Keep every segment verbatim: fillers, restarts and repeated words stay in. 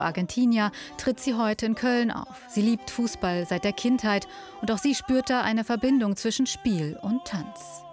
Argentinier tritt sie heute in Köln auf. Sie liebt Fußball seit der Kindheit und auch sie spürt da eine Verbindung zwischen Spiel und Tanz.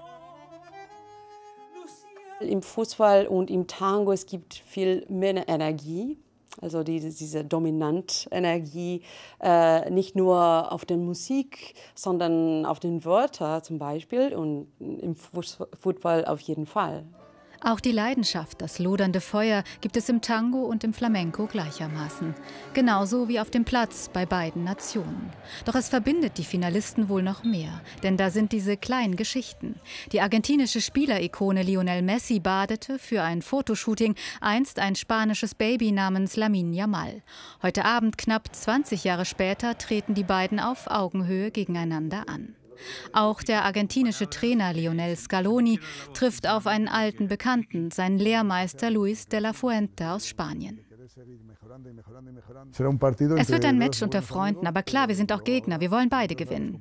Im Fußball und im Tango es gibt viel mehr Energie, also die, diese dominante Energie, äh, nicht nur auf der Musik, sondern auf den Wörtern zum Beispiel und im Fußball auf jeden Fall. Auch die Leidenschaft, das lodernde Feuer gibt es im Tango und im Flamenco gleichermaßen. Genauso wie auf dem Platz bei beiden Nationen. Doch es verbindet die Finalisten wohl noch mehr, denn da sind diese kleinen Geschichten. Die argentinische Spielerikone Lionel Messi badete für ein Fotoshooting einst ein spanisches Baby namens Lamine Yamal. Heute Abend, knapp zwanzig Jahre später, treten die beiden auf Augenhöhe gegeneinander an. Auch der argentinische Trainer Lionel Scaloni trifft auf einen alten Bekannten, seinen Lehrmeister Luis de la Fuente aus Spanien. Es wird ein Match unter Freunden, aber klar, wir sind auch Gegner, wir wollen beide gewinnen.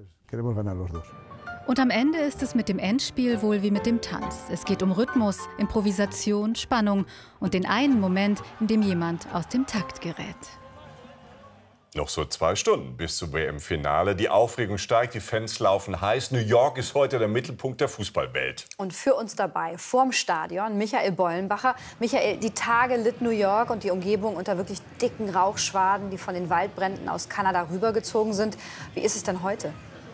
Und am Ende ist es mit dem Endspiel wohl wie mit dem Tanz. Es geht um Rhythmus, Improvisation, Spannung und den einen Moment, in dem jemand aus dem Takt gerät. Noch so zwei Stunden bis zum W M-Finale. Die Aufregung steigt, die Fans laufen heiß. New York ist heute der Mittelpunkt der Fußballwelt. Und für uns dabei, vorm Stadion, Michael Bollenbacher. Michael, die Tage litt New York und die Umgebung unter wirklich dicken Rauchschwaden, die von den Waldbränden aus Kanada rübergezogen sind. Wie ist es denn heute?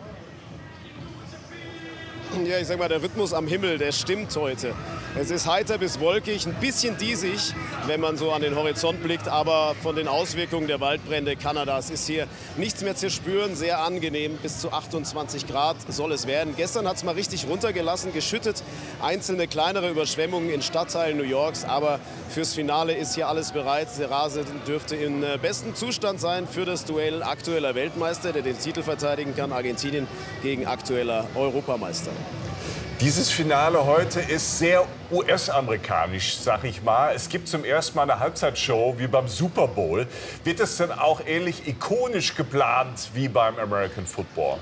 Ja, ich sag mal, der Rhythmus am Himmel, der stimmt heute. Es ist heiter bis wolkig, ein bisschen diesig, wenn man so an den Horizont blickt. Aber von den Auswirkungen der Waldbrände Kanadas ist hier nichts mehr zu spüren. Sehr angenehm, bis zu achtundzwanzig Grad soll es werden. Gestern hat es mal richtig runtergelassen, geschüttet. Einzelne kleinere Überschwemmungen in Stadtteilen New Yorks. Aber fürs Finale ist hier alles bereit. Der Rasen dürfte in bestem Zustand sein für das Duell aktueller Weltmeister, der den Titel verteidigen kann. Argentinien gegen aktueller Europameister. Dieses Finale heute ist sehr U S-amerikanisch, sag ich mal. Es gibt zum ersten Mal eine Halbzeitshow wie beim Super Bowl. Wird es denn auch ähnlich ikonisch geplant wie beim American Football?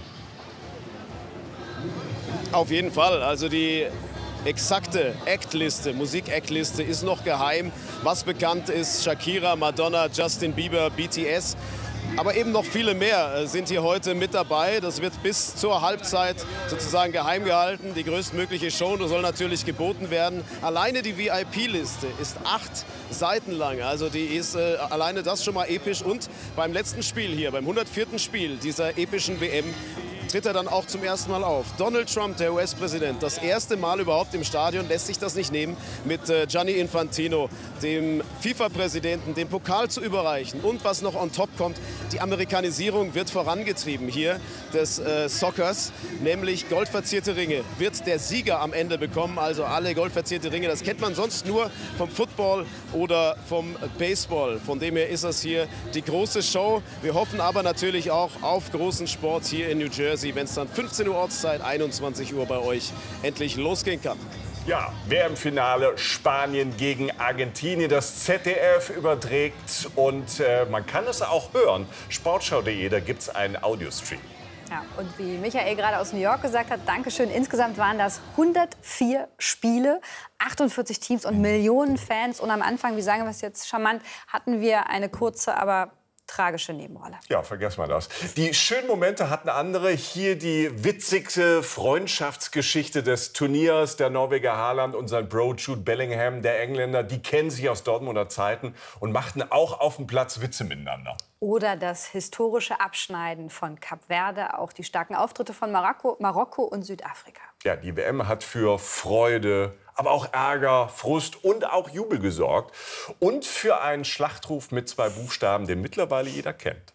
Auf jeden Fall. Also die exakte Actliste, Musik-Actliste ist noch geheim. Was bekannt ist, Shakira, Madonna, Justin Bieber, B T S. Aber eben noch viele mehr sind hier heute mit dabei. Das wird bis zur Halbzeit sozusagen geheim gehalten. Die größtmögliche Show soll natürlich geboten werden. Alleine die V I P-Liste ist acht Seiten lang. Also die ist äh, alleine das schon mal episch. Und beim letzten Spiel hier, beim hundertvierten Spiel dieser epischen W M, tritt er dann auch zum ersten Mal auf. Donald Trump, der U S-Präsident, das erste Mal überhaupt im Stadion, lässt sich das nicht nehmen, mit äh, Gianni Infantino, dem FIFA-Präsidenten, den Pokal zu überreichen. Und was noch on top kommt, die Amerikanisierung wird vorangetrieben hier des äh, Soccers, nämlich goldverzierte Ringe. Wird der Sieger am Ende bekommen, also alle goldverzierte Ringe. Das kennt man sonst nur vom Football oder vom Baseball. Von dem her ist das hier die große Show. Wir hoffen aber natürlich auch auf großen Sport hier in New Jersey, wenn es dann fünfzehn Uhr Ortszeit, einundzwanzig Uhr bei euch endlich losgehen kann. Ja, W M-Finale Spanien gegen Argentinien. Das Z D F überträgt und äh, man kann es auch hören. Sportschau punkt de, da gibt es einen Audiostream. Ja, und wie Michael gerade aus New York gesagt hat, Dankeschön. Insgesamt waren das hundertvier Spiele, achtundvierzig Teams und Millionen Fans. Und am Anfang, wie sagen wir es jetzt charmant, hatten wir eine kurze, aber tragische Nebenrolle. Ja, vergessen wir das. Die schönen Momente hatten andere. Hier die witzigste Freundschaftsgeschichte des Turniers. Der Norweger Haaland und sein Bro Jude Bellingham, der Engländer, die kennen sich aus Dortmunder Zeiten und machten auch auf dem Platz Witze miteinander. Oder das historische Abschneiden von Kap Verde, auch die starken Auftritte von Marokko, Marokko und Südafrika. Ja, die W M hat für Freude, aber auch Ärger, Frust und auch Jubel gesorgt. Und für einen Schlachtruf mit zwei Buchstaben, den mittlerweile jeder kennt.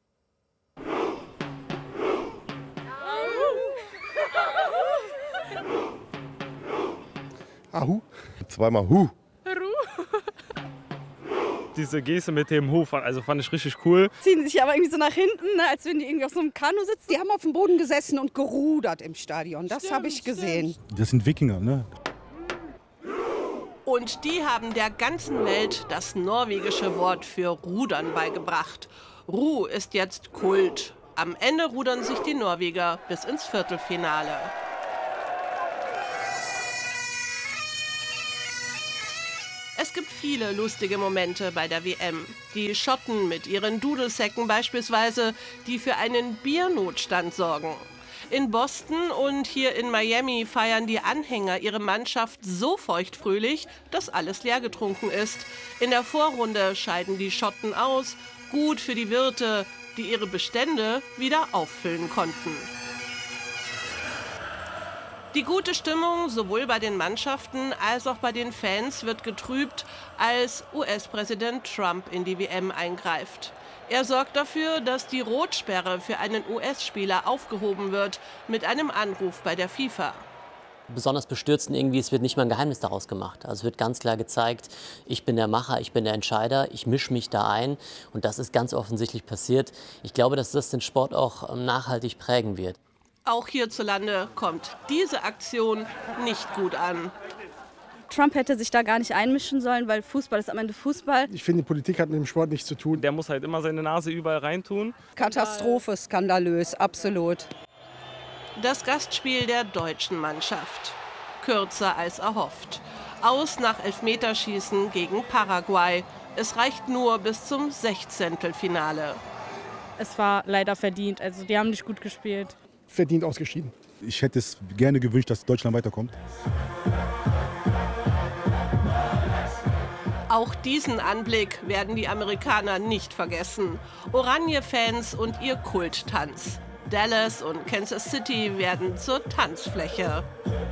Ahu. Zweimal Hu. Diese Geste mit dem Hu, also fand ich richtig cool. Ziehen sich aber irgendwie so nach hinten, ne, als wenn die irgendwie auf so einem Kanu sitzen. Die haben auf dem Boden gesessen und gerudert im Stadion. Das habe ich gesehen. Das sind Wikinger, ne? Und die haben der ganzen Welt das norwegische Wort für Rudern beigebracht. Ru ist jetzt Kult. Am Ende rudern sich die Norweger bis ins Es gibt viele lustige Momente bei der W M. Die Schotten mit ihren Dudelsäcken beispielsweise, die für einen Biernotstand sorgen. In Boston und hier in Miami feiern die Anhänger ihre Mannschaft so feuchtfröhlich, dass alles leer getrunken ist. In der Vorrunde scheiden die Schotten aus, gut für die Wirte, die ihre Bestände wieder auffüllen konnten. Die gute Stimmung sowohl bei den Mannschaften als auch bei den Fans wird getrübt, als U S-Präsident Trump in die W M eingreift. Er sorgt dafür, dass die Rotsperre für einen U S-Spieler aufgehoben wird, mit einem Anruf bei der FIFA. Besonders bestürzend irgendwie, es wird nicht mal ein Geheimnis daraus gemacht. Also es wird ganz klar gezeigt, ich bin der Macher, ich bin der Entscheider, ich mische mich da ein. Und das ist ganz offensichtlich passiert. Ich glaube, dass das den Sport auch nachhaltig prägen wird. Auch hierzulande kommt diese Aktion nicht gut an. Trump hätte sich da gar nicht einmischen sollen, weil Fußball ist am Ende Fußball. Ich finde, die Politik hat mit dem Sport nichts zu tun. Der muss halt immer seine Nase überall reintun. Katastrophe, skandalös, absolut. Das Gastspiel der deutschen Mannschaft. Kürzer als erhofft. Aus nach Elfmeterschießen gegen Paraguay. Es reicht nur bis zum Sechzehntelfinale. Es war leider verdient, also die haben nicht gut gespielt. Verdient ausgeschieden. Ich hätte es gerne gewünscht, dass Deutschland weiterkommt. Auch diesen Anblick werden die Amerikaner nicht vergessen. Oranje-Fans und ihr Kulttanz. Dallas und Kansas City werden zur Tanzfläche.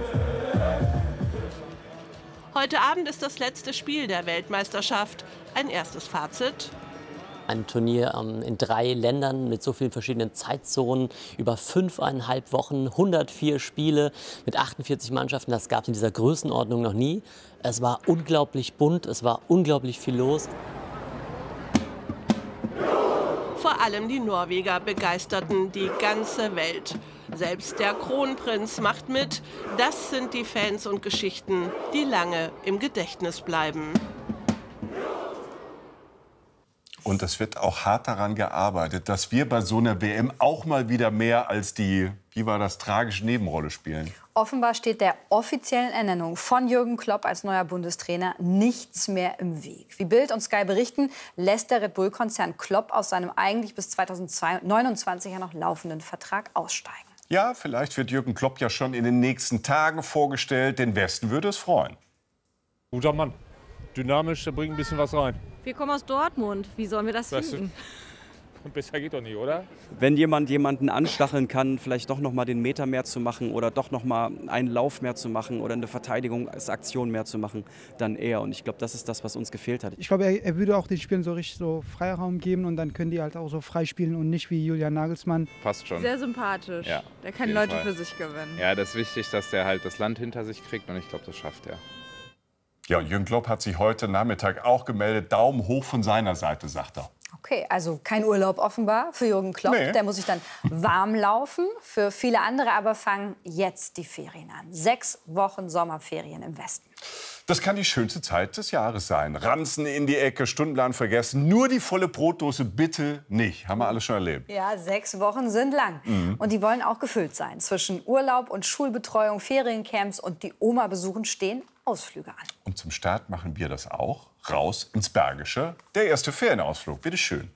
Heute Abend ist das letzte Spiel der Weltmeisterschaft. Ein erstes Fazit. Ein Turnier ähm, in drei Ländern mit so vielen verschiedenen Zeitzonen, über fünfeinhalb Wochen, hundertvier Spiele mit achtundvierzig Mannschaften. Das gab es in dieser Größenordnung noch nie. Es war unglaublich bunt, es war unglaublich viel los. Vor allem die Norweger begeisterten die ganze Welt. Selbst der Kronprinz macht mit. Das sind die Fans und Geschichten, die lange im Gedächtnis bleiben. Und es wird auch hart daran gearbeitet, dass wir bei so einer W M auch mal wieder mehr als die, wie war das, tragische Nebenrolle spielen. Offenbar steht der offiziellen Ernennung von Jürgen Klopp als neuer Bundestrainer nichts mehr im Weg. Wie Bild und Sky berichten, lässt der Red Bull-Konzern Klopp aus seinem eigentlich bis zweitausendneunundzwanzig ja noch laufenden Vertrag aussteigen. Ja, vielleicht wird Jürgen Klopp ja schon in den nächsten Tagen vorgestellt. Den Westen würde es freuen. Guter Mann. Dynamisch, der bringt ein bisschen was rein. Wir kommen aus Dortmund. Wie sollen wir das Weißt finden? Du, besser geht doch nicht, oder? Wenn jemand jemanden anstacheln kann, vielleicht doch noch mal den Meter mehr zu machen oder doch noch mal einen Lauf mehr zu machen oder eine Verteidigungsaktion mehr zu machen, dann er. Und ich glaube, das ist das, was uns gefehlt hat. Ich glaube, er, er würde auch den Spielern so richtig so Freiraum geben und dann können die halt auch so frei spielen und nicht wie Julian Nagelsmann. Passt schon. Sehr sympathisch. Ja, der kann Leute Fall. für sich gewinnen. Ja, das ist wichtig, dass der halt das Land hinter sich kriegt und ich glaube, das schafft er. Ja, und Jürgen Klopp hat sich heute Nachmittag auch gemeldet. Daumen hoch von seiner Seite, sagt er. Okay, also kein Urlaub offenbar für Jürgen Klopp. Nee. Der muss sich dann warm laufen. Für viele andere aber fangen jetzt die Ferien an. Sechs Wochen Sommerferien im Westen. Das kann die schönste Zeit des Jahres sein. Ranzen in die Ecke, Stundenplan vergessen. Nur die volle Brotdose bitte nicht. Haben wir alles schon erlebt. Ja, sechs Wochen sind lang. Mhm. Und die wollen auch gefüllt sein. Zwischen Urlaub und Schulbetreuung, Feriencamps und die Oma besuchen stehen Ausflüge an. Und zum Start machen wir das auch. Raus ins Bergische. Der erste Ferienausflug. Bitte schön.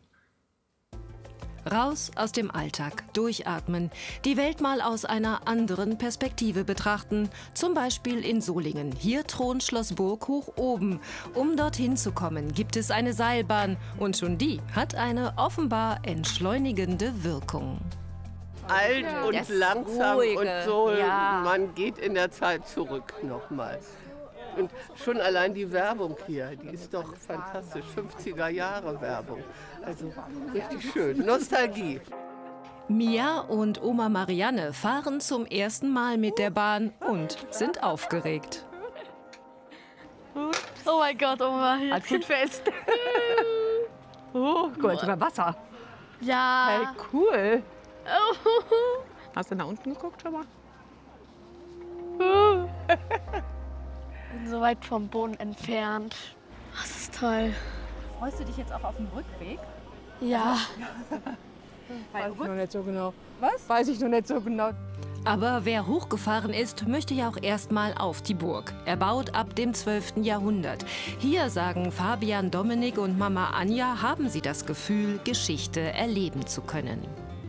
Raus aus dem Alltag, durchatmen, die Welt mal aus einer anderen Perspektive betrachten. Zum Beispiel in Solingen. Hier thront Schloss Burg hoch oben. Um dorthin zu kommen, gibt es eine Seilbahn. Und schon die hat eine offenbar entschleunigende Wirkung. Alt und das langsam Ruhige. und so. Ja. Man geht in der Zeit zurück nochmal. Und schon allein die Werbung hier, die ist doch fantastisch. fünfziger Jahre Werbung. Also richtig schön. Nostalgie. Mia und Oma Marianne fahren zum ersten Mal mit der Bahn und sind aufgeregt. Oh mein Gott, Oma. Halt gut fest. Oh, gut, sogar Wasser. Ja. Hey, cool. Oh. Hast du nach unten geguckt schon mal? Bin so weit vom Boden entfernt. Das ist toll. Freust du dich jetzt auch auf den Rückweg? Ja. Weiß ich noch nicht so genau. Was? Weiß ich noch nicht so genau. Aber wer hochgefahren ist, möchte ja auch erstmal auf die Burg. Erbaut ab dem zwölften Jahrhundert. Hier, sagen Fabian Dominik und Mama Anja, haben sie das Gefühl, Geschichte erleben zu können.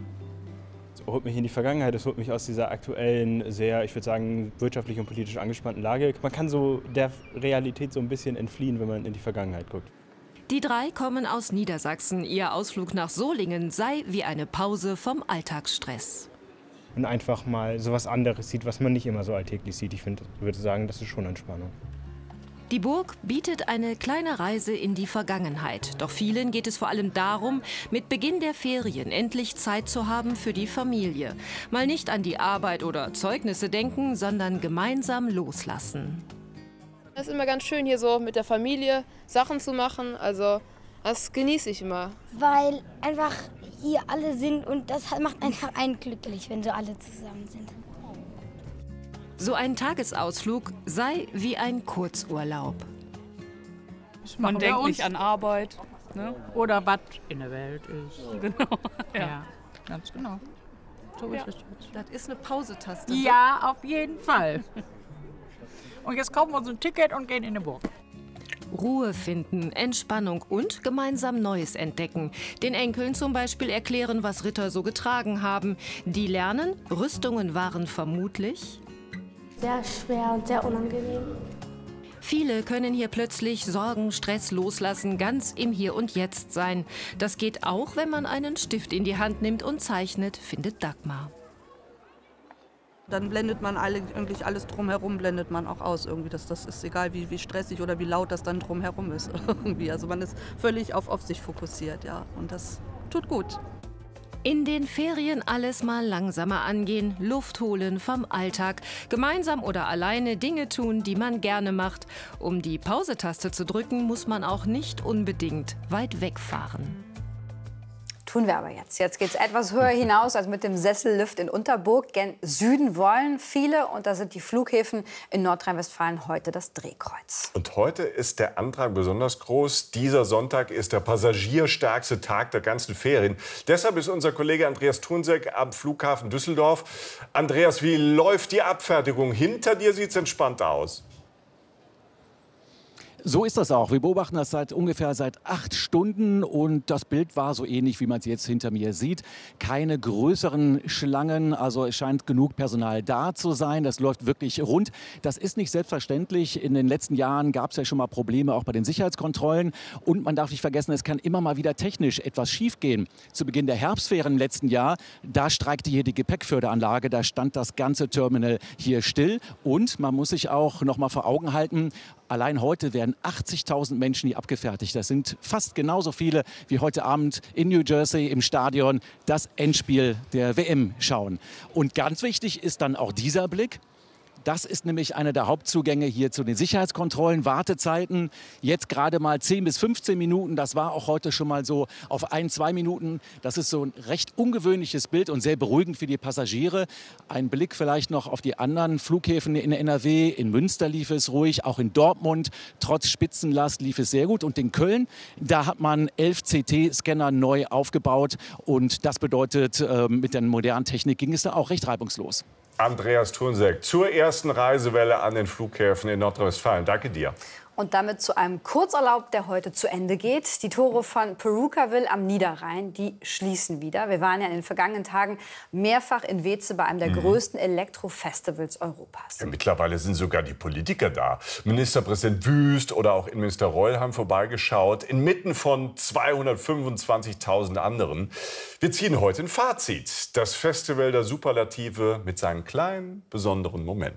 Es holt mich in die Vergangenheit, es holt mich aus dieser aktuellen, sehr, ich würde sagen, wirtschaftlich und politisch angespannten Lage. Man kann so der Realität so ein bisschen entfliehen, wenn man in die Vergangenheit guckt. Die drei kommen aus Niedersachsen. Ihr Ausflug nach Solingen sei wie eine Pause vom Alltagsstress. Und einfach mal so was anderes sieht, was man nicht immer so alltäglich sieht. Ich find, würde sagen, das ist schon Entspannung. Die Burg bietet eine kleine Reise in die Vergangenheit. Doch vielen geht es vor allem darum, mit Beginn der Ferien endlich Zeit zu haben für die Familie. Mal nicht an die Arbeit oder Zeugnisse denken, sondern gemeinsam loslassen. Es ist immer ganz schön, hier so mit der Familie Sachen zu machen. Also das genieße ich immer. Weil einfach hier alle sind und das macht einfach einen glücklich, wenn so alle zusammen sind. So ein Tagesausflug sei wie ein Kurzurlaub. Man denkt nicht an Arbeit. Ne? Oder was in der Welt ist. Genau. Ja, ja, ganz genau. So ist es jetzt. Das ist eine Pausetaste. Ja, auf jeden Fall. Und jetzt kaufen wir uns ein Ticket und gehen in die Burg. Ruhe finden, Entspannung und gemeinsam Neues entdecken. Den Enkeln zum Beispiel erklären, was Ritter so getragen haben. Die lernen, Rüstungen waren vermutlich sehr schwer und sehr unangenehm. Viele können hier plötzlich Sorgen, Stress loslassen, ganz im Hier und Jetzt sein. Das geht auch, wenn man einen Stift in die Hand nimmt und zeichnet, findet Dagmar. Dann blendet man eigentlich alles drumherum, blendet man auch aus irgendwie. Das, das ist egal, wie, wie stressig oder wie laut das dann drumherum ist. Irgendwie. Also man ist völlig auf, auf sich fokussiert, ja. Und das tut gut. In den Ferien alles mal langsamer angehen, Luft holen vom Alltag, gemeinsam oder alleine Dinge tun, die man gerne macht. Um die Pause-Taste zu drücken, muss man auch nicht unbedingt weit wegfahren. Tun wir aber jetzt. Jetzt geht es etwas höher hinaus als mit dem Sessellift in Unterburg. Gen Süden wollen viele, und da sind die Flughäfen in Nordrhein-Westfalen heute das Drehkreuz. Und heute ist der Andrang besonders groß. Dieser Sonntag ist der passagierstärkste Tag der ganzen Ferien. Deshalb ist unser Kollege Andreas Thunseck am Flughafen Düsseldorf. Andreas, wie läuft die Abfertigung? Hinter dir sieht es entspannt aus. So ist das auch. Wir beobachten das seit ungefähr seit acht Stunden und das Bild war so ähnlich, wie man es jetzt hinter mir sieht. Keine größeren Schlangen, also es scheint genug Personal da zu sein. Das läuft wirklich rund. Das ist nicht selbstverständlich. In den letzten Jahren gab es ja schon mal Probleme auch bei den Sicherheitskontrollen und man darf nicht vergessen, es kann immer mal wieder technisch etwas schiefgehen. Zu Beginn der Herbstferien im letzten Jahr, da streikte hier die Gepäckförderanlage, da stand das ganze Terminal hier still und man muss sich auch noch mal vor Augen halten, allein heute werden achtzigtausend Menschen hier abgefertigt. Das sind fast genauso viele wie heute Abend in New Jersey im Stadion das Endspiel der W M schauen. Und ganz wichtig ist dann auch dieser Blick. Das ist nämlich einer der Hauptzugänge hier zu den Sicherheitskontrollen. Wartezeiten jetzt gerade mal zehn bis fünfzehn Minuten. Das war auch heute schon mal so auf ein, zwei Minuten. Das ist so ein recht ungewöhnliches Bild und sehr beruhigend für die Passagiere. Ein Blick vielleicht noch auf die anderen Flughäfen in N R W. In Münster lief es ruhig, auch in Dortmund. Trotz Spitzenlast lief es sehr gut. Und in Köln, da hat man elf C T-Scanner neu aufgebaut. Und das bedeutet, äh, mit der modernen Technik ging es da auch recht reibungslos. Andreas Thunseck zur ersten Reisewelle an den Flughäfen in Nordrhein-Westfalen. Danke dir. Und damit zu einem Kurzurlaub, der heute zu Ende geht. Die Tore von Purukaville am Niederrhein, die schließen wieder. Wir waren ja in den vergangenen Tagen mehrfach in Weeze bei einem der mhm. größten Elektrofestivals Europas. Ja, mittlerweile sind sogar die Politiker da. Ministerpräsident Wüst oder auch Innenminister Reul haben vorbeigeschaut, inmitten von zweihundertfünfundzwanzigtausend anderen. Wir ziehen heute ein Fazit. Das Festival der Superlative mit seinen kleinen, besonderen Momenten.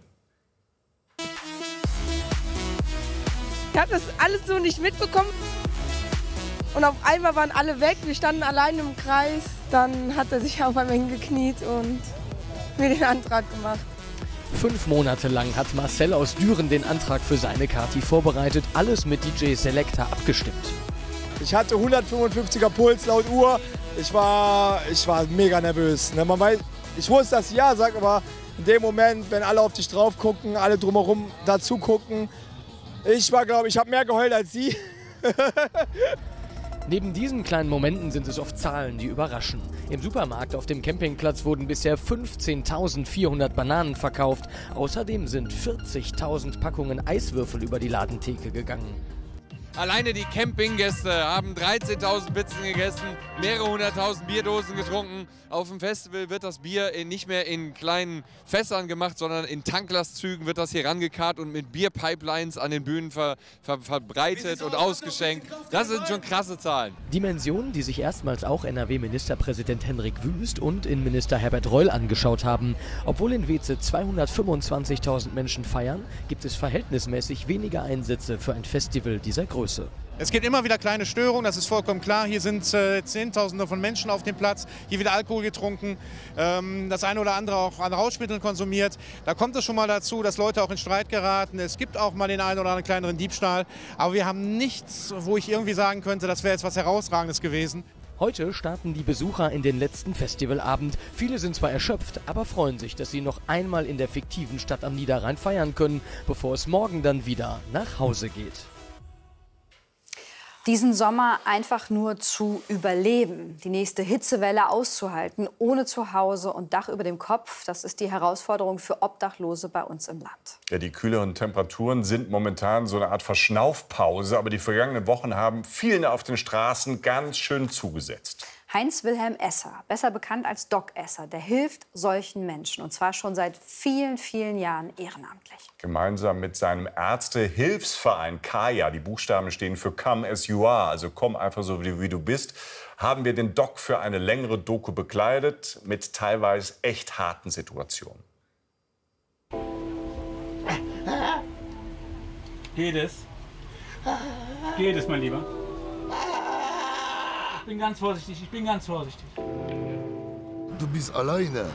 Ich habe das alles so nicht mitbekommen. Und auf einmal waren alle weg. Wir standen allein im Kreis. Dann hat er sich auf einmal hingekniet und mir den Antrag gemacht. Fünf Monate lang hat Marcel aus Düren den Antrag für seine Kati vorbereitet. Alles mit D J Selecta abgestimmt. Ich hatte hundertfünfundfünfziger Puls laut Uhr. Ich war, ich war mega nervös. Man weiß, ich wusste, dass ja sagt, aber in dem Moment, wenn alle auf dich drauf gucken, alle drumherum dazu gucken, ich war, glaube ich, habe mehr geheult als sie. Neben diesen kleinen Momenten sind es oft Zahlen, die überraschen. Im Supermarkt auf dem Campingplatz wurden bisher fünfzehntausendvierhundert Bananen verkauft. Außerdem sind vierzigtausend Packungen Eiswürfel über die Ladentheke gegangen. Alleine die Campinggäste haben dreizehntausend Pizzen gegessen, mehrere hunderttausend Bierdosen getrunken. Auf dem Festival wird das Bier nicht mehr in kleinen Fässern gemacht, sondern in Tanklastzügen wird das hier rangekarrt und mit Bierpipelines an den Bühnen ver, ver, verbreitet und ausgeschenkt. Das sind schon krasse Zahlen. Dimensionen, die sich erstmals auch N R W-Ministerpräsident Hendrik Wüst und Innenminister Herbert Reul angeschaut haben. Obwohl in Weeze zweihundertfünfundzwanzigtausend Menschen feiern, gibt es verhältnismäßig weniger Einsätze für ein Festival dieser Größe. Es gibt immer wieder kleine Störungen, das ist vollkommen klar. Hier sind äh, Zehntausende von Menschen auf dem Platz, hier wird Alkohol getrunken, ähm, das eine oder andere auch an Rauschmitteln konsumiert. Da kommt es schon mal dazu, dass Leute auch in Streit geraten. Es gibt auch mal den einen oder anderen kleineren Diebstahl. Aber wir haben nichts, wo ich irgendwie sagen könnte, das wäre jetzt was Herausragendes gewesen. Heute starten die Besucher in den letzten Festivalabend. Viele sind zwar erschöpft, aber freuen sich, dass sie noch einmal in der fiktiven Stadt am Niederrhein feiern können, bevor es morgen dann wieder nach Hause geht. Diesen Sommer einfach nur zu überleben, die nächste Hitzewelle auszuhalten, ohne Zuhause und Dach über dem Kopf, das ist die Herausforderung für Obdachlose bei uns im Land. Ja, die kühleren Temperaturen sind momentan so eine Art Verschnaufpause, aber die vergangenen Wochen haben vielen auf den Straßen ganz schön zugesetzt. Heinz-Wilhelm Esser, besser bekannt als Doc Esser, der hilft solchen Menschen, und zwar schon seit vielen, vielen Jahren ehrenamtlich. Gemeinsam mit seinem Ärzte-Hilfsverein Kaya, die Buchstaben stehen für Come As You Are, also komm einfach so wie, wie du bist, haben wir den Doc für eine längere Doku bekleidet mit teilweise echt harten Situationen. Geht es? Geht es, mein Lieber? Ich bin ganz vorsichtig, ich bin ganz vorsichtig. Du bist alleine.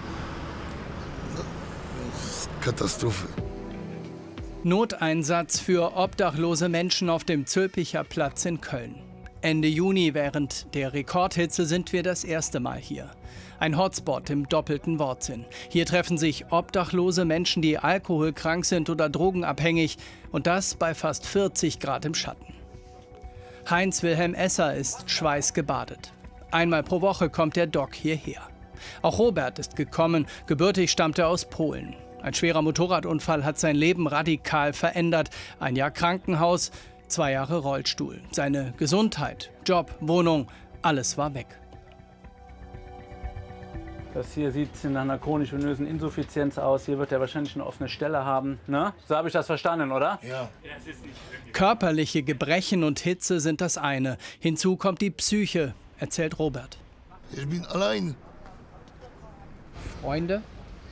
Katastrophe. Noteinsatz für obdachlose Menschen auf dem Zülpicher Platz in Köln. Ende Juni während der Rekordhitze sind wir das erste Mal hier. Ein Hotspot im doppelten Wortsinn. Hier treffen sich obdachlose Menschen, die alkoholkrank sind oder drogenabhängig. Und das bei fast vierzig Grad im Schatten. Heinz-Wilhelm Esser ist schweißgebadet. Einmal pro Woche kommt der Doc hierher. Auch Robert ist gekommen, gebürtig stammt er aus Polen. Ein schwerer Motorradunfall hat sein Leben radikal verändert. Ein Jahr Krankenhaus, zwei Jahre Rollstuhl. Seine Gesundheit, Job, Wohnung, alles war weg. Das hier sieht nach einer chronisch-venösen Insuffizienz aus. Hier wird er wahrscheinlich eine offene Stelle haben. Ne? So habe ich das verstanden, oder? Ja. Körperliche Gebrechen und Hitze sind das eine. Hinzu kommt die Psyche, erzählt Robert. Ich bin allein. Freunde?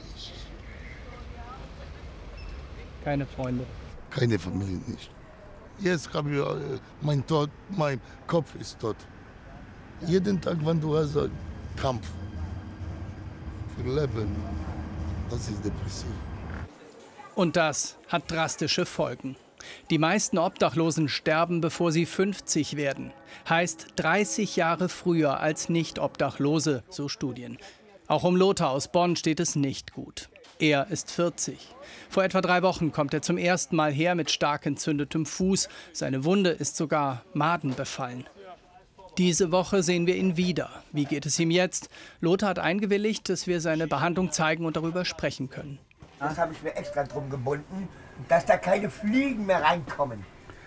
Keine Freunde. Keine Familie nicht. Jetzt habe ich äh, mein Tod, mein Kopf ist tot. Jeden Tag, wenn du hast einen Kampf für Leben, das ist depressiv. Und das hat drastische Folgen. Die meisten Obdachlosen sterben, bevor sie fünfzig werden. Heißt dreißig Jahre früher als Nicht-Obdachlose, so Studien. Auch um Lothar aus Bonn steht es nicht gut. Er ist vierzig. Vor etwa drei Wochen kommt er zum ersten Mal her mit stark entzündetem Fuß. Seine Wunde ist sogar madenbefallen. Diese Woche sehen wir ihn wieder. Wie geht es ihm jetzt? Lothar hat eingewilligt, dass wir seine Behandlung zeigen und darüber sprechen können. Das habe ich mir extra drum gebunden, dass da keine Fliegen mehr reinkommen.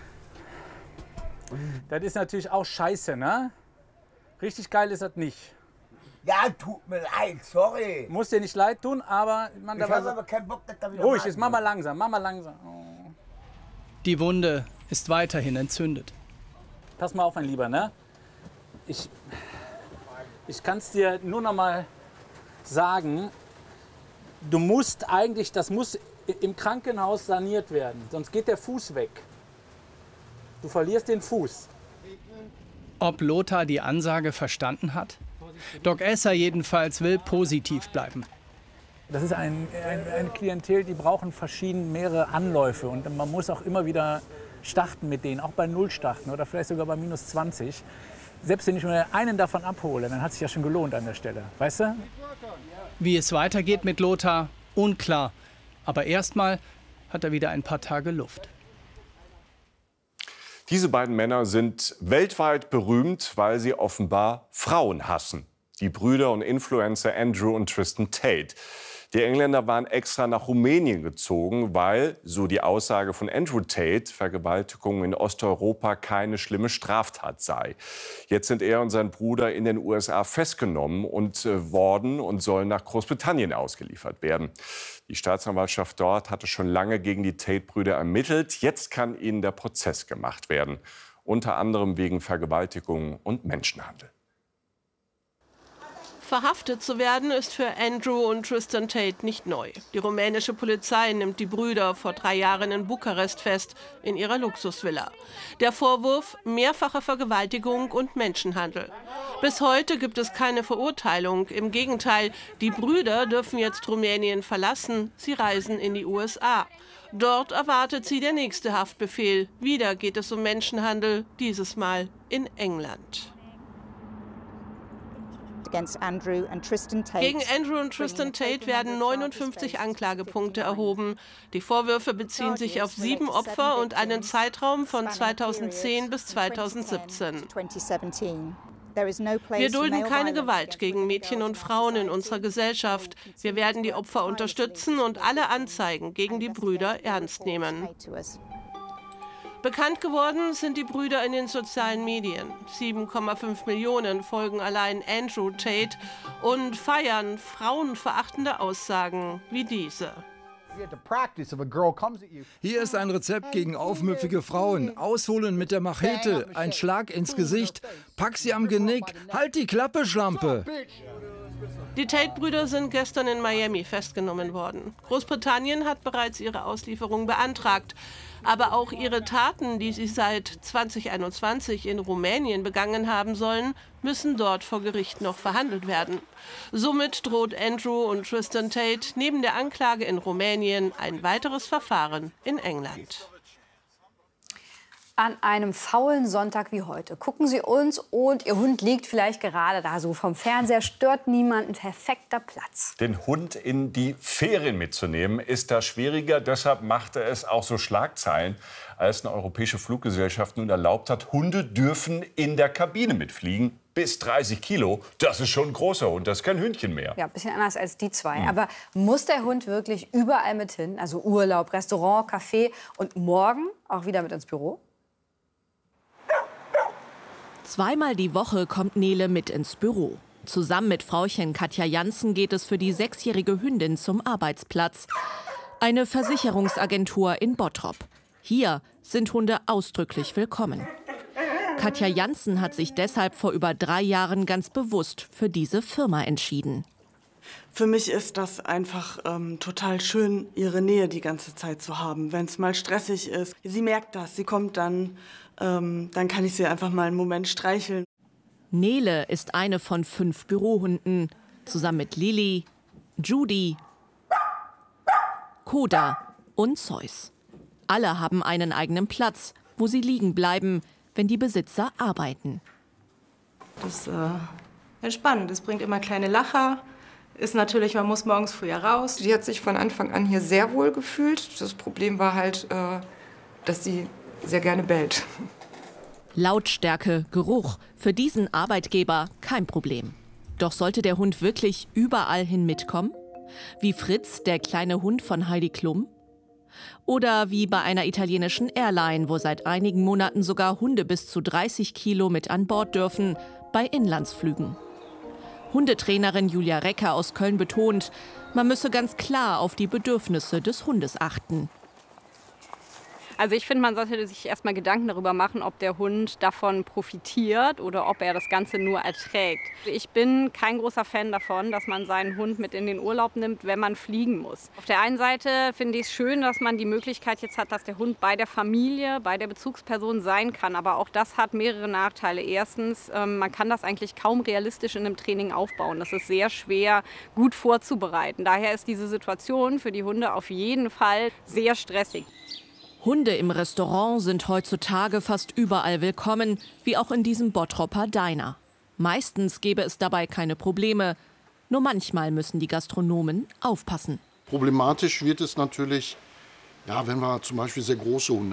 Das ist natürlich auch scheiße, ne? Richtig geil ist das nicht. Ja, tut mir leid, sorry. Muss dir nicht leid tun, aber... Man, ich habe aber keinen Bock, dass da wieder... Ruhig, jetzt mach mal langsam, mach mal langsam. Oh. Die Wunde ist weiterhin entzündet. Pass mal auf, mein Lieber, ne? Ich, ich kann es dir nur noch mal sagen, du musst eigentlich, das muss im Krankenhaus saniert werden, sonst geht der Fuß weg. Du verlierst den Fuß. Ob Lothar die Ansage verstanden hat? Doc Esser jedenfalls will positiv bleiben. Das ist ein, ein, ein Klientel, die brauchen verschieden mehrere Anläufe und man muss auch immer wieder starten mit denen, auch bei Null starten oder vielleicht sogar bei minus zwanzig. Selbst wenn ich nur einen davon abhole, dann hat es sich ja schon gelohnt an der Stelle, weißt du? Wie es weitergeht mit Lothar, unklar. Aber erstmal hat er wieder ein paar Tage Luft. Diese beiden Männer sind weltweit berühmt, weil sie offenbar Frauen hassen. Die Brüder und Influencer Andrew und Tristan Tate. Die Engländer waren extra nach Rumänien gezogen, weil, so die Aussage von Andrew Tate, Vergewaltigung in Osteuropa keine schlimme Straftat sei. Jetzt sind er und sein Bruder in den U S A festgenommen und äh, worden und sollen nach Großbritannien ausgeliefert werden. Die Staatsanwaltschaft dort hatte schon lange gegen die Tate-Brüder ermittelt. Jetzt kann ihnen der Prozess gemacht werden, unter anderem wegen Vergewaltigung und Menschenhandel. Verhaftet zu werden ist für Andrew und Tristan Tate nicht neu. Die rumänische Polizei nimmt die Brüder vor drei Jahren in Bukarest fest, in ihrer Luxusvilla. Der Vorwurf: mehrfache Vergewaltigung und Menschenhandel. Bis heute gibt es keine Verurteilung. Im Gegenteil, die Brüder dürfen jetzt Rumänien verlassen. Sie reisen in die U S A. Dort erwartet sie der nächste Haftbefehl. Wieder geht es um Menschenhandel, dieses Mal in England. Gegen Andrew und Tristan Tate werden neunundfünfzig Anklagepunkte erhoben. Die Vorwürfe beziehen sich auf sieben Opfer und einen Zeitraum von zweitausendzehn bis zweitausendsiebzehn. Wir dulden keine Gewalt gegen Mädchen und Frauen in unserer Gesellschaft. Wir werden die Opfer unterstützen und alle Anzeigen gegen die Brüder ernst nehmen. Bekannt geworden sind die Brüder in den sozialen Medien. sieben Komma fünf Millionen folgen allein Andrew Tate und feiern frauenverachtende Aussagen wie diese. Hier ist ein Rezept gegen aufmüpfige Frauen. Ausholen mit der Machete, ein Schlag ins Gesicht, pack sie am Genick, halt die Klappe, Schlampe. Die Tate-Brüder sind gestern in Miami festgenommen worden. Großbritannien hat bereits ihre Auslieferung beantragt. Aber auch ihre Taten, die sie seit zweitausendeinundzwanzig in Rumänien begangen haben sollen, müssen dort vor Gericht noch verhandelt werden. Somit droht Andrew und Tristan Tate neben der Anklage in Rumänien ein weiteres Verfahren in England. An einem faulen Sonntag wie heute gucken Sie uns und Ihr Hund liegt vielleicht gerade da so vom Fernseher, stört niemanden, perfekter Platz. Den Hund in die Ferien mitzunehmen, ist da schwieriger. Deshalb machte es auch so Schlagzeilen, als eine europäische Fluggesellschaft nun erlaubt hat, Hunde dürfen in der Kabine mitfliegen. Bis dreißig Kilo, das ist schon ein großer Hund, das ist kein Hündchen mehr. Ja, ein bisschen anders als die zwei. Mhm. Aber muss der Hund wirklich überall mit hin? Also Urlaub, Restaurant, Café und morgen auch wieder mit ins Büro? Zweimal die Woche kommt Nele mit ins Büro. Zusammen mit Frauchen Katja Janssen geht es für die sechsjährige Hündin zum Arbeitsplatz. Eine Versicherungsagentur in Bottrop. Hier sind Hunde ausdrücklich willkommen. Katja Janssen hat sich deshalb vor über drei Jahren ganz bewusst für diese Firma entschieden. Für mich ist das einfach ähm, total schön, ihre Nähe die ganze Zeit zu haben, wenn es mal stressig ist. Sie merkt das, sie kommt dann, ähm, dann kann ich sie einfach mal einen Moment streicheln. Nele ist eine von fünf Bürohunden, zusammen mit Lili, Judy, Koda und Zeus. Alle haben einen eigenen Platz, wo sie liegen bleiben, wenn die Besitzer arbeiten. Das ist äh, entspannend, es bringt immer kleine Lacher. Ist natürlich, man muss morgens früher raus. Sie hat sich von Anfang an hier sehr wohl gefühlt. Das Problem war halt, äh, dass sie sehr gerne bellt. Lautstärke, Geruch, für diesen Arbeitgeber kein Problem. Doch sollte der Hund wirklich überall hin mitkommen? Wie Fritz, der kleine Hund von Heidi Klum? Oder wie bei einer italienischen Airline, wo seit einigen Monaten sogar Hunde bis zu dreißig Kilo mit an Bord dürfen, bei Inlandsflügen. Hundetrainerin Julia Recker aus Köln betont, man müsse ganz klar auf die Bedürfnisse des Hundes achten. Also ich finde, man sollte sich erstmal Gedanken darüber machen, ob der Hund davon profitiert oder ob er das Ganze nur erträgt. Ich bin kein großer Fan davon, dass man seinen Hund mit in den Urlaub nimmt, wenn man fliegen muss. Auf der einen Seite finde ich es schön, dass man die Möglichkeit jetzt hat, dass der Hund bei der Familie, bei der Bezugsperson sein kann. Aber auch das hat mehrere Nachteile. Erstens, man kann das eigentlich kaum realistisch in einem Training aufbauen. Das ist sehr schwer, gut vorzubereiten. Daher ist diese Situation für die Hunde auf jeden Fall sehr stressig. Hunde im Restaurant sind heutzutage fast überall willkommen, wie auch in diesem Bottropper Diner. Meistens gäbe es dabei keine Probleme, nur manchmal müssen die Gastronomen aufpassen. Problematisch wird es natürlich, ja, wenn wir zum Beispiel sehr große Hunde haben.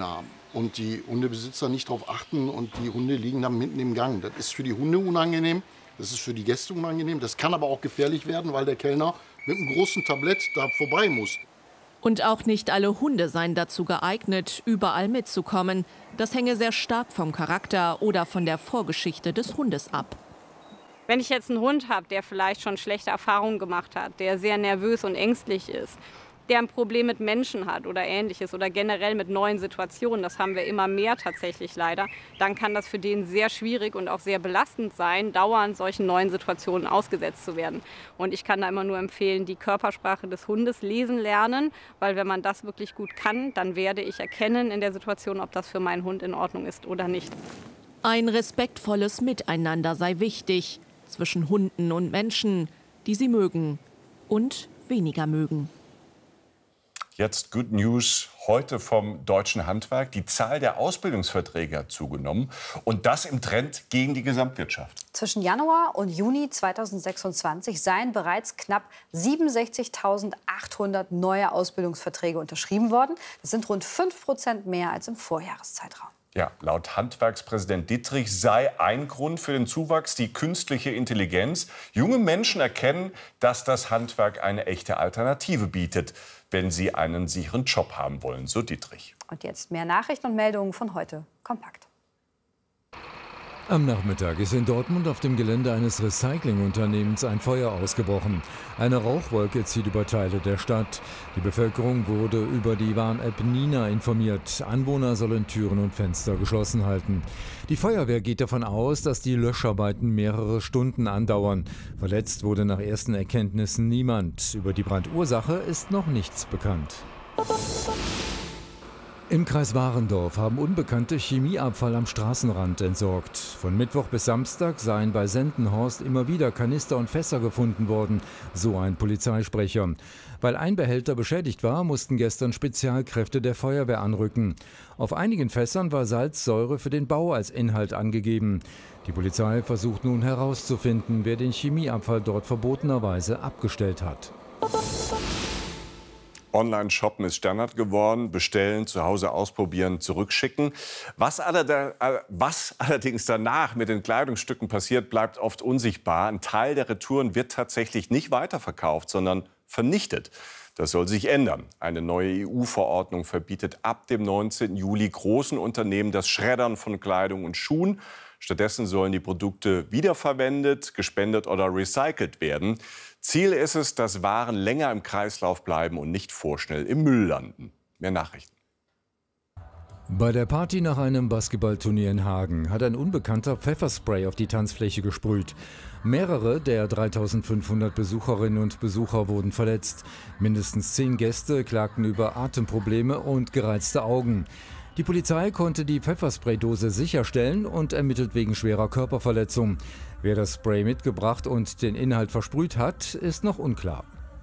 und die Hundebesitzer nicht darauf achten und die Hunde liegen dann mitten im Gang. Das ist für die Hunde unangenehm, das ist für die Gäste unangenehm. Das kann aber auch gefährlich werden, weil der Kellner mit einem großen Tablett da vorbei muss. Und auch nicht alle Hunde seien dazu geeignet, überall mitzukommen. Das hänge sehr stark vom Charakter oder von der Vorgeschichte des Hundes ab. Wenn ich jetzt einen Hund habe, der vielleicht schon schlechte Erfahrungen gemacht hat, der sehr nervös und ängstlich ist, der ein Problem mit Menschen hat oder Ähnliches oder generell mit neuen Situationen, das haben wir immer mehr tatsächlich leider, dann kann das für den sehr schwierig und auch sehr belastend sein, dauernd solchen neuen Situationen ausgesetzt zu werden. Und ich kann da immer nur empfehlen, die Körpersprache des Hundes lesen lernen, weil wenn man das wirklich gut kann, dann werde ich erkennen in der Situation, ob das für meinen Hund in Ordnung ist oder nicht. Ein respektvolles Miteinander sei wichtig zwischen Hunden und Menschen, die sie mögen und weniger mögen. Jetzt Good News heute vom deutschen Handwerk. Die Zahl der Ausbildungsverträge hat zugenommen und das im Trend gegen die Gesamtwirtschaft. Zwischen Januar und Juni zweitausendsechsundzwanzig seien bereits knapp siebenundsechzigtausendachthundert neue Ausbildungsverträge unterschrieben worden. Das sind rund fünf Prozent mehr als im Vorjahreszeitraum. Ja, laut Handwerkspräsident Dittrich sei ein Grund für den Zuwachs die künstliche Intelligenz. Junge Menschen erkennen, dass das Handwerk eine echte Alternative bietet, wenn sie einen sicheren Job haben wollen, so Dittrich. Und jetzt mehr Nachrichten und Meldungen von heute kompakt. Am Nachmittag ist in Dortmund auf dem Gelände eines Recyclingunternehmens ein Feuer ausgebrochen. Eine Rauchwolke zieht über Teile der Stadt. Die Bevölkerung wurde über die Warn-App Nina informiert. Anwohner sollen Türen und Fenster geschlossen halten. Die Feuerwehr geht davon aus, dass die Löscharbeiten mehrere Stunden andauern. Verletzt wurde nach ersten Erkenntnissen niemand. Über die Brandursache ist noch nichts bekannt. Im Kreis Warendorf haben Unbekannte Chemieabfall am Straßenrand entsorgt. Von Mittwoch bis Samstag seien bei Sendenhorst immer wieder Kanister und Fässer gefunden worden, so ein Polizeisprecher. Weil ein Behälter beschädigt war, mussten gestern Spezialkräfte der Feuerwehr anrücken. Auf einigen Fässern war Salzsäure für den Bau als Inhalt angegeben. Die Polizei versucht nun herauszufinden, wer den Chemieabfall dort verbotenerweise abgestellt hat. Online-Shoppen ist Standard geworden. Bestellen, zu Hause ausprobieren, zurückschicken. Was, allerde- was allerdings danach mit den Kleidungsstücken passiert, bleibt oft unsichtbar. Ein Teil der Retouren wird tatsächlich nicht weiterverkauft, sondern vernichtet. Das soll sich ändern. Eine neue E U-Verordnung verbietet ab dem neunzehnten Juli großen Unternehmen das Schreddern von Kleidung und Schuhen. Stattdessen sollen die Produkte wiederverwendet, gespendet oder recycelt werden. Ziel ist es, dass Waren länger im Kreislauf bleiben und nicht vorschnell im Müll landen. Mehr Nachrichten. Bei der Party nach einem Basketballturnier in Hagen hat ein Unbekannter Pfefferspray auf die Tanzfläche gesprüht. Mehrere der dreitausendfünfhundert Besucherinnen und Besucher wurden verletzt. Mindestens zehn Gäste klagten über Atemprobleme und gereizte Augen. Die Polizei konnte die Pfefferspraydose sicherstellen und ermittelt wegen schwerer Körperverletzung. Wer das Spray mitgebracht und den Inhalt versprüht hat, ist noch unklar.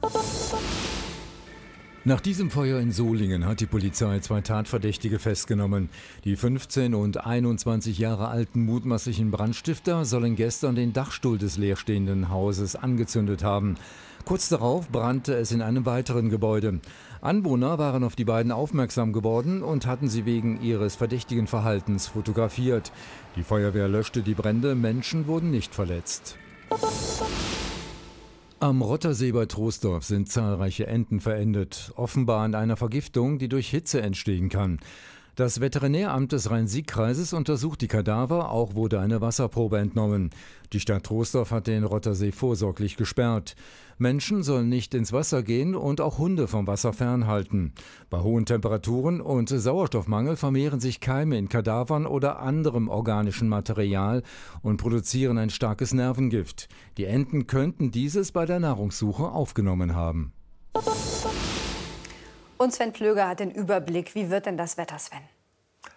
Nach diesem Feuer in Solingen hat die Polizei zwei Tatverdächtige festgenommen. Die fünfzehn und einundzwanzig Jahre alten mutmaßlichen Brandstifter sollen gestern den Dachstuhl des leerstehenden Hauses angezündet haben. Kurz darauf brannte es in einem weiteren Gebäude. Anwohner waren auf die beiden aufmerksam geworden und hatten sie wegen ihres verdächtigen Verhaltens fotografiert. Die Feuerwehr löschte die Brände, Menschen wurden nicht verletzt. Am Rottersee bei Troisdorf sind zahlreiche Enten verendet, offenbar an einer Vergiftung, die durch Hitze entstehen kann. Das Veterinäramt des Rhein-Sieg-Kreises untersucht die Kadaver, auch wurde eine Wasserprobe entnommen. Die Stadt Troisdorf hat den Rottersee vorsorglich gesperrt. Menschen sollen nicht ins Wasser gehen und auch Hunde vom Wasser fernhalten. Bei hohen Temperaturen und Sauerstoffmangel vermehren sich Keime in Kadavern oder anderem organischen Material und produzieren ein starkes Nervengift. Die Enten könnten dieses bei der Nahrungssuche aufgenommen haben. Und Sven Plöger hat den Überblick. Wie wird denn das Wetter, Sven?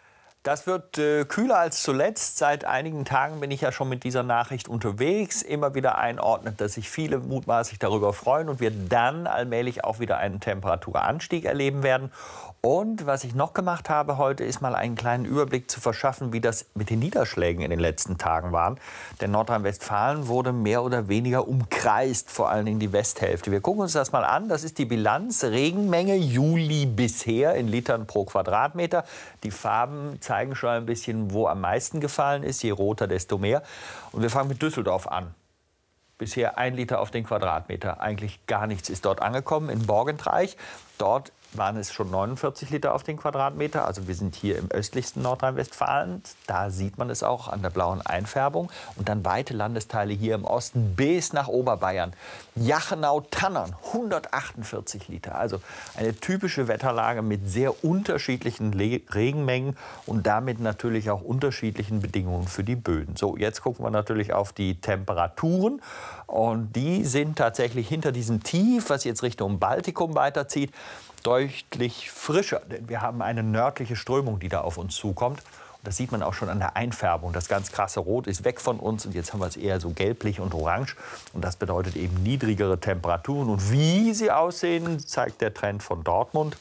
Das wird äh, kühler als zuletzt. Seit einigen Tagen bin ich ja schon mit dieser Nachricht unterwegs. Immer wieder einordnet, dass sich viele mutmaßlich darüber freuen und wir dann allmählich auch wieder einen Temperaturanstieg erleben werden. Und was ich noch gemacht habe heute, ist mal einen kleinen Überblick zu verschaffen, wie das mit den Niederschlägen in den letzten Tagen waren. Denn Nordrhein-Westfalen wurde mehr oder weniger umkreist, vor allen Dingen die Westhälfte. Wir gucken uns das mal an. Das ist die Bilanz Regenmenge Juli bisher in Litern pro Quadratmeter. Die Farben zeigen schon ein bisschen, wo am meisten gefallen ist. Je roter, desto mehr. Und wir fangen mit Düsseldorf an. Bisher ein Liter auf den Quadratmeter. Eigentlich gar nichts ist dort angekommen. In Borgentreich, dort waren es schon neunundvierzig Liter auf den Quadratmeter. Also wir sind hier im östlichsten Nordrhein-Westfalen. Da sieht man es auch an der blauen Einfärbung. Und dann weite Landesteile hier im Osten bis nach Oberbayern. Jachenau-Tannern, hundertachtundvierzig Liter. Also eine typische Wetterlage mit sehr unterschiedlichen Le- Regenmengen und damit natürlich auch unterschiedlichen Bedingungen für die Böden. So, jetzt gucken wir natürlich auf die Temperaturen. Und die sind tatsächlich hinter diesem Tief, was jetzt Richtung Baltikum weiterzieht, deutlich frischer, denn wir haben eine nördliche Strömung, die da auf uns zukommt. Und das sieht man auch schon an der Einfärbung. Das ganz krasse Rot ist weg von uns und jetzt haben wir es eher so gelblich und orange. Und das bedeutet eben niedrigere Temperaturen. Und wie sie aussehen, zeigt der Trend von Dortmund.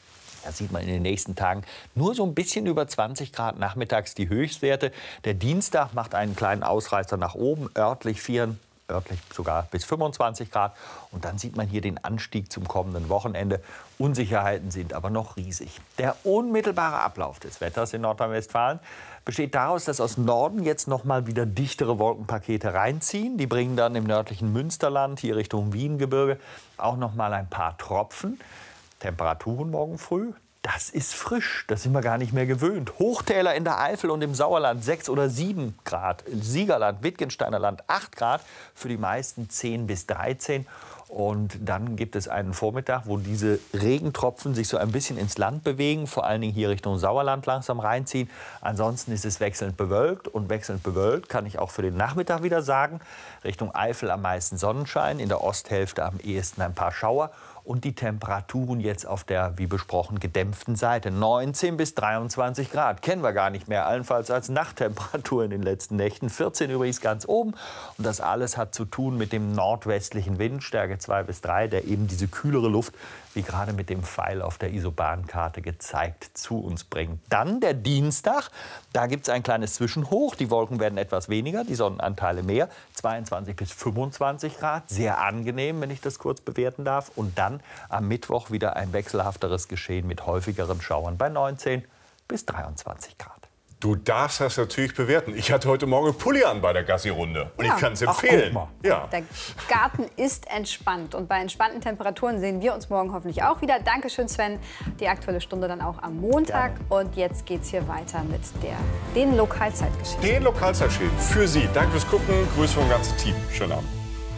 Da sieht man in den nächsten Tagen nur so ein bisschen über zwanzig Grad nachmittags die Höchstwerte. Der Dienstag macht einen kleinen Ausreißer nach oben, örtlich vier, örtlich sogar bis fünfundzwanzig Grad. Und dann sieht man hier den Anstieg zum kommenden Wochenende. Unsicherheiten sind aber noch riesig. Der unmittelbare Ablauf des Wetters in Nordrhein-Westfalen besteht daraus, dass aus Norden jetzt noch mal wieder dichtere Wolkenpakete reinziehen. Die bringen dann im nördlichen Münsterland, hier Richtung Wiehengebirge, auch noch mal ein paar Tropfen. Temperaturen morgen früh. Das ist frisch, das sind wir gar nicht mehr gewöhnt. Hochtäler in der Eifel und im Sauerland sechs oder sieben Grad. Im Siegerland, Wittgensteiner Land acht Grad, für die meisten zehn bis dreizehn. Und dann gibt es einen Vormittag, wo diese Regentropfen sich so ein bisschen ins Land bewegen, vor allen Dingen hier Richtung Sauerland langsam reinziehen. Ansonsten ist es wechselnd bewölkt und wechselnd bewölkt kann ich auch für den Nachmittag wieder sagen. Richtung Eifel am meisten Sonnenschein, in der Osthälfte am ehesten ein paar Schauer. Und die Temperaturen jetzt auf der, wie besprochen, gedämpften Seite. neunzehn bis dreiundzwanzig Grad. Kennen wir gar nicht mehr, allenfalls als Nachttemperatur in den letzten Nächten. vierzehn übrigens ganz oben. Und das alles hat zu tun mit dem nordwestlichen Wind, Stärke zwei bis drei, der eben diese kühlere Luft, wie gerade mit dem Pfeil auf der Isobahnkarte gezeigt, zu uns bringt. Dann der Dienstag, da gibt es ein kleines Zwischenhoch. Die Wolken werden etwas weniger, die Sonnenanteile mehr. zweiundzwanzig bis fünfundzwanzig Grad, sehr angenehm, wenn ich das kurz bewerten darf. Und dann am Mittwoch wieder ein wechselhafteres Geschehen mit häufigeren Schauern bei neunzehn bis dreiundzwanzig Grad. Du darfst das natürlich bewerten. Ich hatte heute Morgen Pulli an bei der Gassi-Runde und Ja. ich kann es Ach, empfehlen. guck mal. Ja. Der Garten ist entspannt und bei entspannten Temperaturen sehen wir uns morgen hoffentlich auch wieder. Dankeschön, Sven. Die Aktuelle Stunde dann auch am Montag. Und jetzt geht's hier weiter mit der, den Lokalzeitgeschichten. Den Lokalzeitschäden für Sie. Danke fürs Gucken. Grüße vom ganzen Team. Schönen Abend.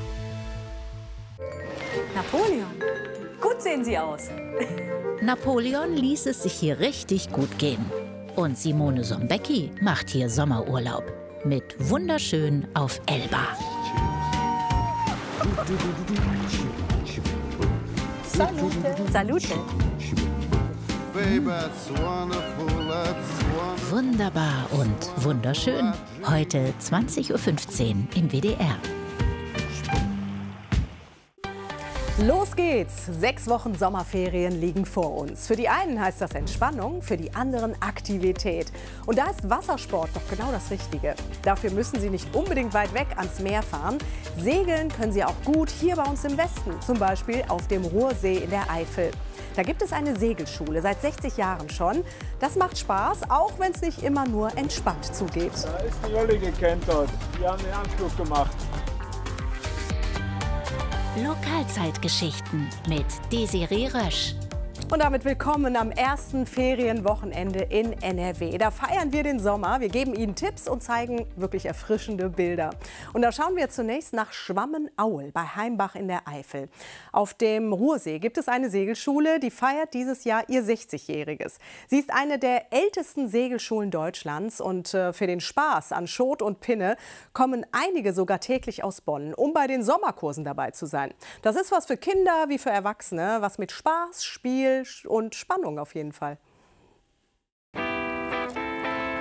Napoleon, gut sehen Sie aus. Napoleon ließ es sich hier richtig gut gehen. Und Simone Sombecki macht hier Sommerurlaub. Mit wunderschön auf Elba. Salute. Salute. Wunderbar und wunderschön. Heute zwanzig Uhr fünfzehn im W D R. Los geht's! Sechs Wochen Sommerferien liegen vor uns. Für die einen heißt das Entspannung, für die anderen Aktivität. Und da ist Wassersport doch genau das Richtige. Dafür müssen Sie nicht unbedingt weit weg ans Meer fahren. Segeln können Sie auch gut hier bei uns im Westen, zum Beispiel auf dem Ruhrsee in der Eifel. Da gibt es eine Segelschule, seit sechzig Jahren schon. Das macht Spaß, auch wenn es nicht immer nur entspannt zugeht. Da ist die Jolle gekentert. Die haben den Anflug gemacht. Lokalzeitgeschichten mit Desiree Rösch. Und damit willkommen am ersten Ferienwochenende in N R W. Da feiern wir den Sommer, wir geben Ihnen Tipps und zeigen wirklich erfrischende Bilder. Und da schauen wir zunächst nach Schwammenaul bei Heimbach in der Eifel. Auf dem Ruhrsee gibt es eine Segelschule, die feiert dieses Jahr ihr sechzigjähriges. Sie ist eine der ältesten Segelschulen Deutschlands und für den Spaß an Schot und Pinne kommen einige sogar täglich aus Bonn, um bei den Sommerkursen dabei zu sein. Das ist was für Kinder wie für Erwachsene, was mit Spaß, Spiel und Spannung auf jeden Fall.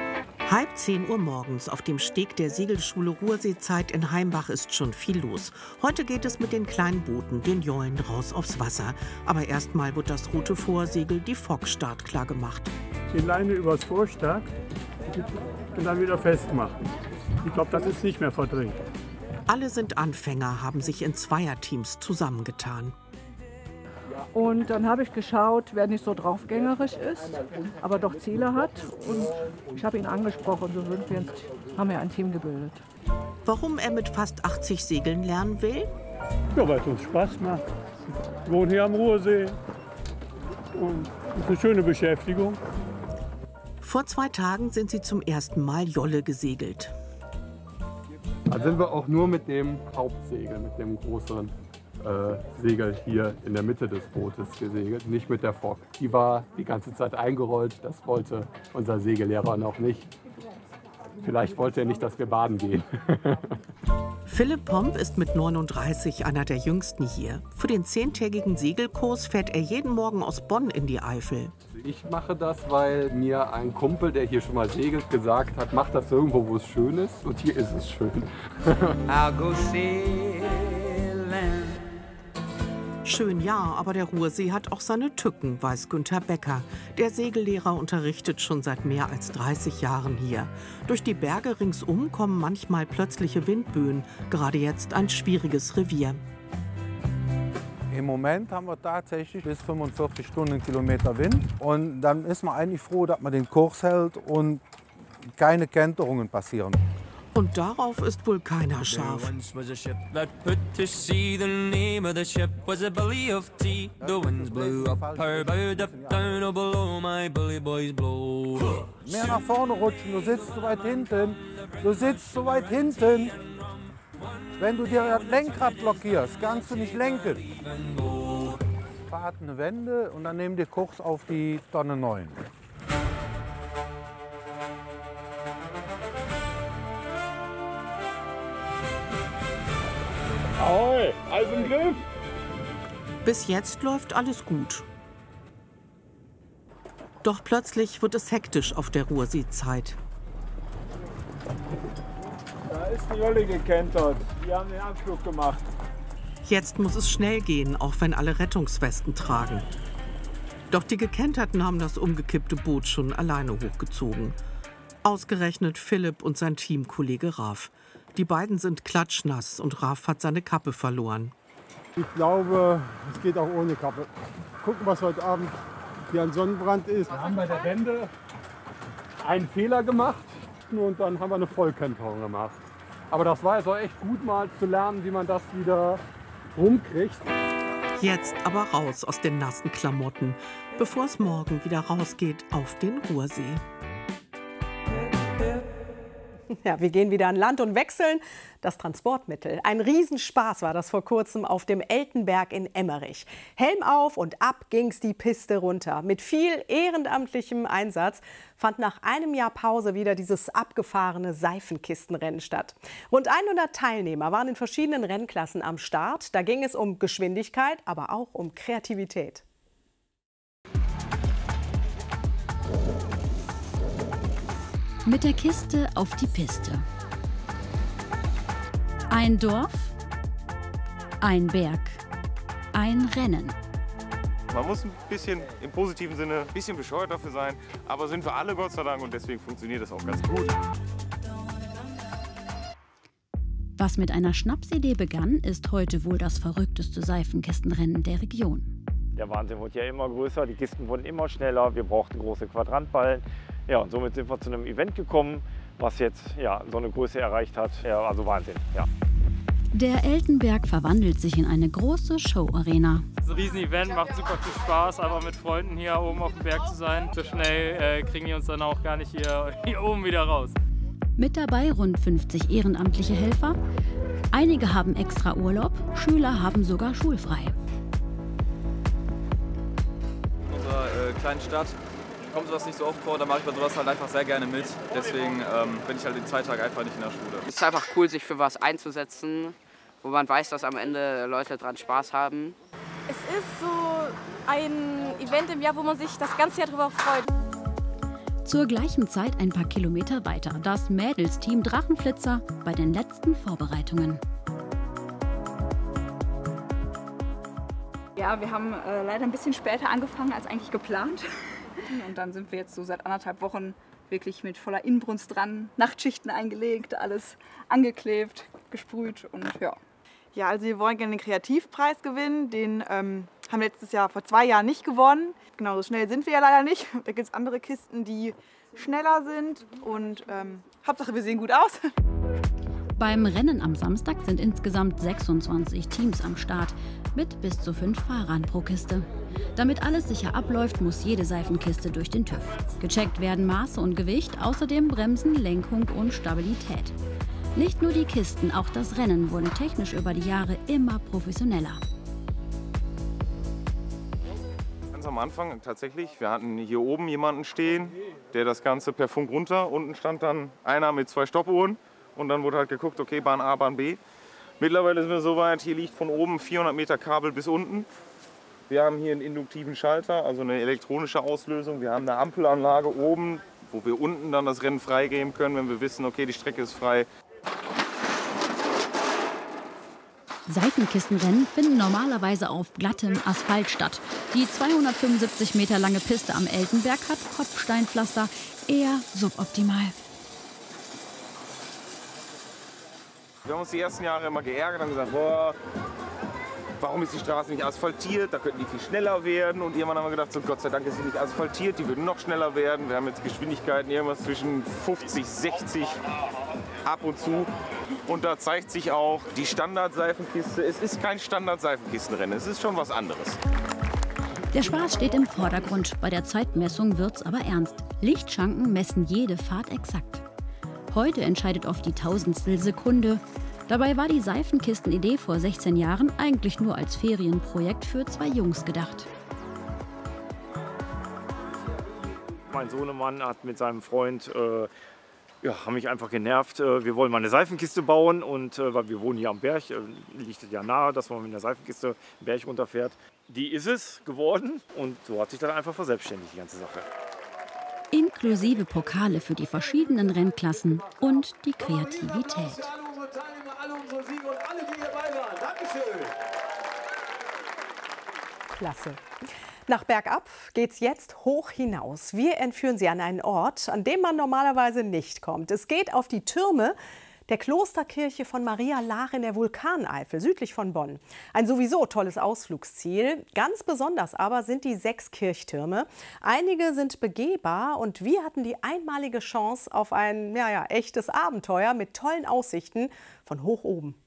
Halb zehn Uhr morgens auf dem Steg der Segelschule Ruhrseezeit in Heimbach ist schon viel los. Heute geht es mit den kleinen Booten, den Jollen, raus aufs Wasser. Aber erstmal wird das rote Vorsegel, die Fock, startklar gemacht. Die Leine übers Vorstag und dann wieder festmachen. Ich glaube, das ist nicht mehr verdrängt. Alle sind Anfänger, haben sich in Zweierteams zusammengetan. Und dann habe ich geschaut, wer nicht so draufgängerisch ist, aber doch Ziele hat. Und ich habe ihn angesprochen, so sind wir, haben wir ein Team gebildet. Warum er mit fast achtzig Segeln lernen will? Ja, weil es uns Spaß macht. Wir wohnen hier am Ruhrsee und es ist eine schöne Beschäftigung. Vor zwei Tagen sind sie zum ersten Mal Jolle gesegelt. Da sind wir auch nur mit dem Hauptsegel, mit dem großen äh, Segel hier in der Mitte des Bootes gesegelt, nicht mit der Fock. Die war die ganze Zeit eingerollt, das wollte unser Segellehrer noch nicht. Vielleicht wollte er nicht, dass wir baden gehen. Philipp Pomp ist mit neununddreißig einer der jüngsten hier. Für den zehntägigen Segelkurs fährt er jeden Morgen aus Bonn in die Eifel. Ich mache das, weil mir ein Kumpel, der hier schon mal segelt, gesagt hat, mach das irgendwo, wo es schön ist. Und hier ist es schön. I'll go sailing. Schön ja, aber der Ruhrsee hat auch seine Tücken, weiß Günther Becker. Der Segellehrer unterrichtet schon seit mehr als dreißig Jahren hier. Durch die Berge ringsum kommen manchmal plötzliche Windböen. Gerade jetzt ein schwieriges Revier. Im Moment haben wir tatsächlich bis fünfundvierzig Stundenkilometer Wind. Und dann ist man eigentlich froh, dass man den Kurs hält und keine Kenterungen passieren. Und darauf ist wohl keiner scharf. Mehr nach vorne rutschen, du sitzt so weit hinten. Du sitzt so weit hinten. Wenn du dir das Lenkrad blockierst, kannst du nicht lenken. Fahrt eine Wende und dann nimm dir Kurs auf die Tonne neun. Ahoi, alles im Griff? Bis jetzt läuft alles gut. Doch plötzlich wird es hektisch auf der Ruhrseezeit. Da ist die Jolle gekentert. Die haben den Anflug gemacht. Jetzt muss es schnell gehen, auch wenn alle Rettungswesten tragen. Doch die Gekenterten haben das umgekippte Boot schon alleine hochgezogen. Ausgerechnet Philipp und sein Teamkollege Raf. Die beiden sind klatschnass und Raf hat seine Kappe verloren. Ich glaube, es geht auch ohne Kappe. Gucken, was heute Abend hier an Sonnenbrand ist. Wir haben bei der Wende einen Fehler gemacht und dann haben wir eine Vollkenterung gemacht. Aber das war jetzt auch echt gut mal zu lernen, wie man das wieder rumkriegt. Jetzt aber raus aus den nassen Klamotten, bevor es morgen wieder rausgeht auf den Ruhrsee. Ja, wir gehen wieder an Land und wechseln das Transportmittel. Ein Riesenspaß war das vor kurzem auf dem Eltenberg in Emmerich. Helm auf und ab ging's die Piste runter. Mit viel ehrenamtlichem Einsatz fand nach einem Jahr Pause wieder dieses abgefahrene Seifenkistenrennen statt. Rund hundert Teilnehmer waren in verschiedenen Rennklassen am Start. Da ging es um Geschwindigkeit, aber auch um Kreativität. Mit der Kiste auf die Piste. Ein Dorf, ein Berg, ein Rennen. Man muss ein bisschen, im positiven Sinne, ein bisschen bescheuert dafür sein, aber sind wir alle Gott sei Dank und deswegen funktioniert das auch ganz gut. Was mit einer Schnapsidee begann, ist heute wohl das verrückteste Seifenkistenrennen der Region. Der Wahnsinn wurde ja immer größer, die Kisten wurden immer schneller, wir brauchten große Quadrantballen. Ja, und somit sind wir zu einem Event gekommen, was jetzt ja, so eine Größe erreicht hat. Ja, also Wahnsinn, ja. Der Eltenberg verwandelt sich in eine große Show-Arena. Das ist ein Riesen-Event, macht super viel Spaß, einfach mit Freunden hier oben auf dem Berg zu sein. So schnell äh, kriegen die uns dann auch gar nicht hier, hier oben wieder raus. Mit dabei rund fünfzig ehrenamtliche Helfer. Einige haben extra Urlaub, Schüler haben sogar schulfrei. In unserer äh, kleinen Stadt kommt sowas nicht so oft vor, da mache ich bei sowas halt einfach sehr gerne mit. Deswegen ähm, bin ich halt den zwei Tage einfach nicht in der Schule. Es ist einfach cool, sich für was einzusetzen, wo man weiß, dass am Ende Leute dran Spaß haben. Es ist so ein Event im Jahr, wo man sich das ganze Jahr darüber freut. Zur gleichen Zeit ein paar Kilometer weiter das Mädelsteam Drachenflitzer bei den letzten Vorbereitungen. Ja, wir haben äh, leider ein bisschen später angefangen als eigentlich geplant. Und dann sind wir jetzt so seit anderthalb Wochen wirklich mit voller Inbrunst dran. Nachtschichten eingelegt, alles angeklebt, gesprüht und ja. Ja, also wir wollen gerne den Kreativpreis gewinnen. Den ähm, haben wir letztes Jahr vor zwei Jahren nicht gewonnen. Genau, so schnell sind wir ja leider nicht. Da gibt es andere Kisten, die schneller sind. Und ähm, Hauptsache, wir sehen gut aus. Beim Rennen am Samstag sind insgesamt sechsundzwanzig Teams am Start mit bis zu fünf Fahrern pro Kiste. Damit alles sicher abläuft, muss jede Seifenkiste durch den TÜV. Gecheckt werden Maße und Gewicht, außerdem Bremsen, Lenkung und Stabilität. Nicht nur die Kisten, auch das Rennen wurden technisch über die Jahre immer professioneller. Ganz am Anfang tatsächlich, wir hatten hier oben jemanden stehen, der das Ganze per Funk runter. Unten stand dann einer mit zwei Stoppuhren und dann wurde halt geguckt, okay, Bahn A, Bahn B. Mittlerweile sind wir so weit, hier liegt von oben vierhundert Meter Kabel bis unten. Wir haben hier einen induktiven Schalter, also eine elektronische Auslösung. Wir haben eine Ampelanlage oben, wo wir unten dann das Rennen freigeben können, wenn wir wissen, okay, die Strecke ist frei. Seifenkistenrennen finden normalerweise auf glattem Asphalt statt. Die zweihundertfünfundsiebzig Meter lange Piste am Eltenberg hat Kopfsteinpflaster, eher suboptimal. Wir haben uns die ersten Jahre immer geärgert und gesagt, boah, warum ist die Straße nicht asphaltiert? Da könnten die viel schneller werden. Und irgendwann haben wir gedacht, so Gott sei Dank ist sie nicht asphaltiert, die würden noch schneller werden. Wir haben jetzt Geschwindigkeiten irgendwas zwischen fünfzig, sechzig ab und zu. Und da zeigt sich auch die Standard-Seifenkiste. Es ist kein Standard-Seifenkistenrennen, es ist schon was anderes. Der Spaß steht im Vordergrund. Bei der Zeitmessung wird's aber ernst. Lichtschranken messen jede Fahrt exakt. Heute entscheidet oft die Tausendstel Sekunde. Dabei war die Seifenkistenidee vor sechzehn Jahren eigentlich nur als Ferienprojekt für zwei Jungs gedacht. Mein Sohnemann hat mit seinem Freund, äh, ja, haben mich einfach genervt. Äh, wir wollen mal eine Seifenkiste bauen und äh, weil wir wohnen hier am Berg, äh, liegt es ja nahe, dass man mit einer Seifenkiste den Berg runterfährt. Die ist es geworden und so hat sich dann einfach verselbstständigt, die ganze Sache. Inklusive Pokale für die verschiedenen Rennklassen und die Kreativität. Klasse. Nach bergab geht's jetzt hoch hinaus. Wir entführen Sie an einen Ort, an dem man normalerweise nicht kommt. Es geht auf die Türme der Klosterkirche von Maria Laach in der Vulkaneifel, südlich von Bonn. Ein sowieso tolles Ausflugsziel. Ganz besonders aber sind die sechs Kirchtürme. Einige sind begehbar und wir hatten die einmalige Chance auf ein ja, ja, echtes Abenteuer mit tollen Aussichten von hoch oben.